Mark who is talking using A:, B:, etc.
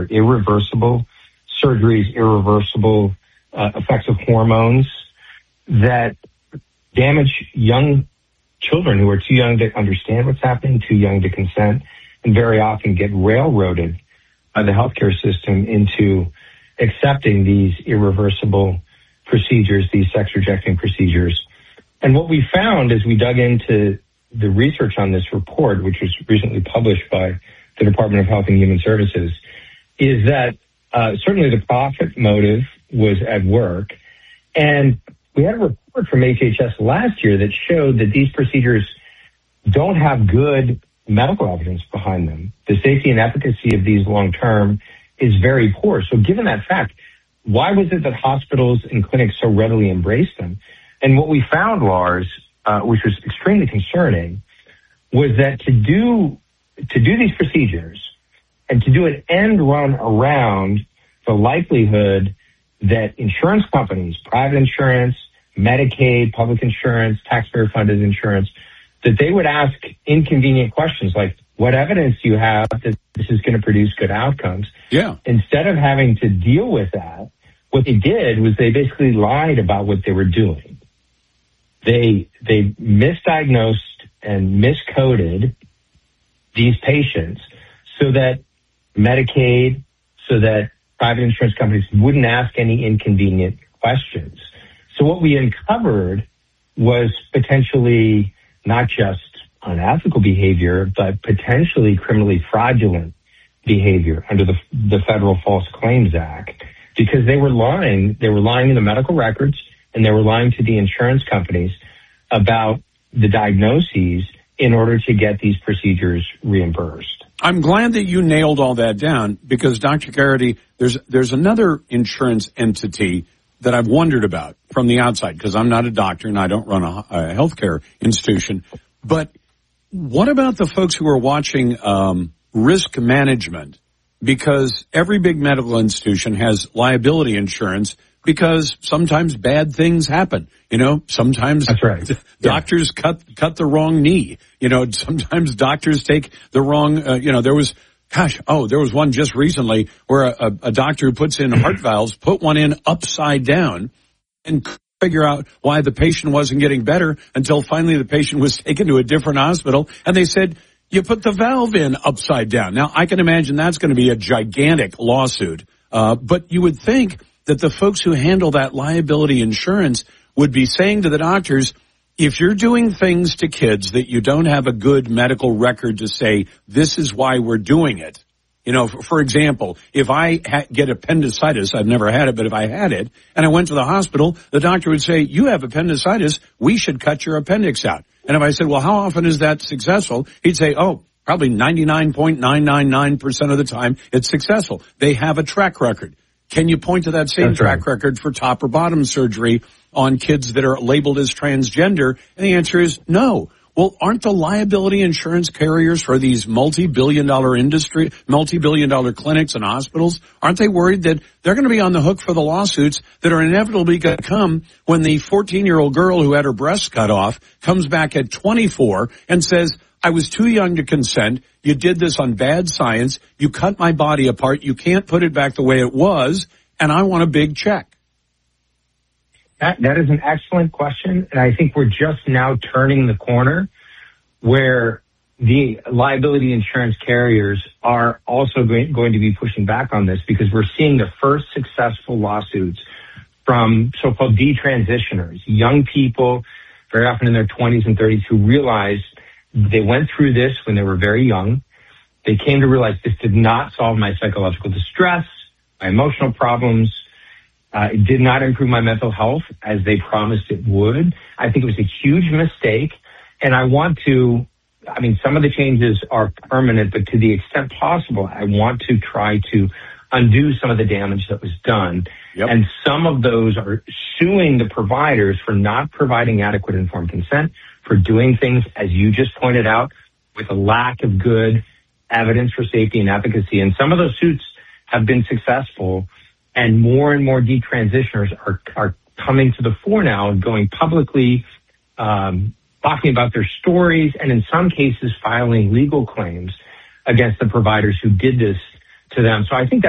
A: irreversible surgeries, irreversible effects of hormones that damage young children who are too young to understand what's happening, too young to consent, and very often get railroaded by the healthcare system into accepting these irreversible procedures, these sex rejecting procedures. And what we found as we dug into the research on this report, which was recently published by the Department of Health and Human Services, is that certainly the profit motive was at work. And we had a report from HHS last year that showed that these procedures don't have good medical evidence behind them. The safety and efficacy of these long-term is very poor. So given that fact, why was it that hospitals and clinics so readily embraced them? And what we found, Lars, which was extremely concerning, was that to do these procedures and to do an end run around the likelihood that insurance companies, private insurance, Medicaid, public insurance, taxpayer-funded insurance, that they would ask inconvenient questions like, what evidence do you have that this is going to produce good outcomes?
B: Yeah.
A: Instead of having to deal with that, what they did was they basically lied about what they were doing. They misdiagnosed and miscoded these patients so that Medicaid, so that private insurance companies wouldn't ask any inconvenient questions. So what we uncovered was potentially not just unethical behavior, but potentially criminally fraudulent behavior under the Federal False Claims Act, because they were lying. They were lying in the medical records, and they were lying to the insurance companies about the diagnoses in order to get these procedures reimbursed.
B: I'm glad that you nailed all that down, because, Dr. Garrity, there's another insurance entity that I've wondered about from the outside, because I'm not a doctor and I don't run a healthcare institution. But what about the folks who are watching risk management? Because every big medical institution has liability insurance, because sometimes bad things happen. You know, sometimes
A: that's right.
B: Doctors cut the wrong knee. You know, sometimes doctors take the wrong, there was one just recently where a doctor who puts in heart valves put one in upside down and couldn't figure out why the patient wasn't getting better until finally the patient was taken to a different hospital, and they said, you put the valve in upside down. Now, I can imagine that's going to be a gigantic lawsuit, but you would think that the folks who handle that liability insurance would be saying to the doctors, if you're doing things to kids that you don't have a good medical record to say, this is why we're doing it. You know, for example, if I get appendicitis, I've never had it, but if I had it, and I went to the hospital, the doctor would say, you have appendicitis, we should cut your appendix out. And if I said, well, how often is that successful? He'd say, probably 99.999% of the time it's successful. They have a track record. Can you point to that same track record for top or bottom surgery on kids that are labeled as transgender? And the answer is no. Well, aren't the liability insurance carriers for these multi-billion dollar clinics and hospitals, aren't they worried that they're going to be on the hook for the lawsuits that are inevitably going to come when the 14-year-old girl who had her breasts cut off comes back at 24 and says, I was too young to consent. You did this on bad science. You cut my body apart. You can't put it back the way it was, and I want a big check.
A: That is an excellent question, and I think we're just now turning the corner where the liability insurance carriers are also going to be pushing back on this, because we're seeing the first successful lawsuits from so-called detransitioners, young people, very often in their 20s and 30s, who realized they went through this when they were very young. They came to realize this did not solve my psychological distress, my emotional problems. It did not improve my mental health as they promised it would. I think it was a huge mistake. And some of the changes are permanent, but to the extent possible, I want to try to undo some of the damage that was done.
B: Yep.
A: And some of those are suing the providers for not providing adequate informed consent, for doing things, as you just pointed out, with a lack of good evidence for safety and efficacy. And some of those suits have been successful, and more detransitioners are coming to the fore now and going publicly, talking about their stories, and in some cases filing legal claims against the providers who did this to them. So I think